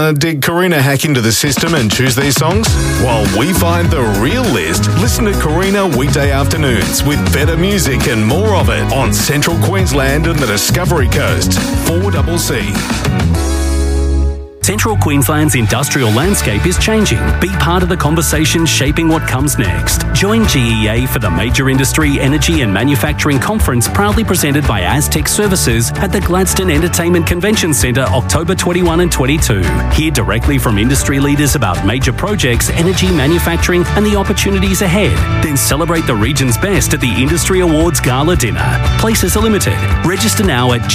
Did Karina hack into the system and choose these songs? While we find the real list, listen to Karina weekday afternoons with better music and more of it on Central Queensland and the Discovery Coast. 4CC. Central Queensland's industrial landscape is changing. Be part of the conversation shaping what comes next. Join GEA for the Major Industry, Energy and Manufacturing Conference, proudly presented by Aztec Services at the Gladstone Entertainment Convention Centre, October 21 and 22. Hear directly from industry leaders about major projects, energy, manufacturing and the opportunities ahead. Then celebrate the region's best at the Industry Awards Gala Dinner. Places are limited. Register now at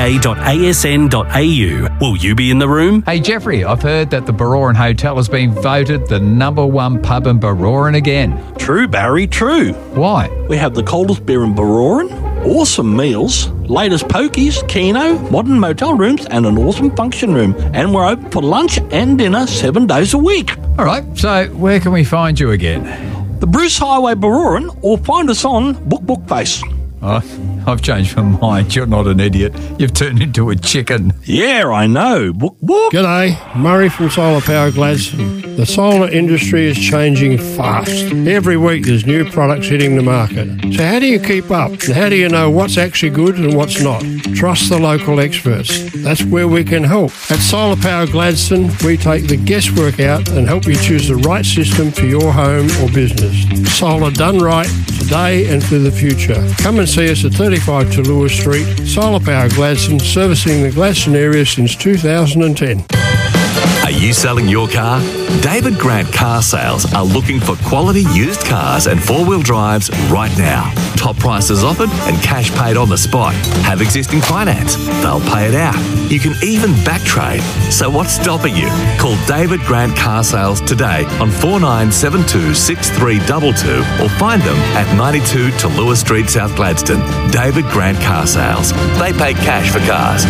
gea.asn.au. Will you be in the room? Hey Jeffrey, I've heard that the Baroran Hotel has been voted the #1 pub in Baroran again. True, Barry, true. Why? We have the coldest beer in Baroran, awesome meals, latest pokies, keno, modern motel rooms and an awesome function room. And we're open for lunch and dinner 7 days a week. All right, so where can we find you again? The Bruce Highway Baroran, or find us on Bookface. Oh, I've changed my mind. You're not an idiot. You've turned into a chicken. Yeah, I know. Book. G'day, Murray from Solar Power Gladstone. The solar industry is changing fast. Every week there's new products hitting the market. So how do you keep up? And how do you know what's actually good and what's not? Trust the local experts. That's where we can help. At Solar Power Gladstone, we take the guesswork out and help you choose the right system for your home or business. Solar done right, today and for the future. Come and see us at 35 Tallulah Street. Solar Power Gladstone, servicing the Gladstone area since 2010. Are you selling your car? David Grant Car Sales are looking for quality used cars and four-wheel drives right now. Top prices offered and cash paid on the spot. Have existing finance? They'll pay it out. You can even back trade. So what's stopping you? Call David Grant Car Sales today on 4972 6322 or find them at 92 Tallulah Street, South Gladstone. David Grant Car Sales. They pay cash for cars.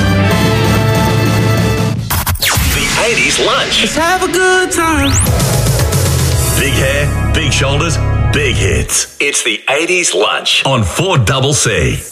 80s lunch. Let's have a good time. Big hair, big shoulders, big hits. It's the 80s lunch on 4CC.